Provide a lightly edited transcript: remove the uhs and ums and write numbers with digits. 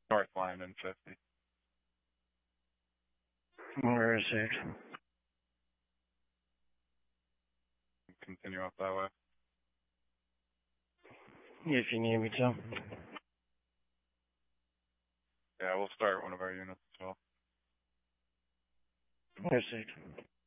North line in 50. Where is it? Continue up that way. If you need me to. Yeah, we'll start one of our units as well. Where's it?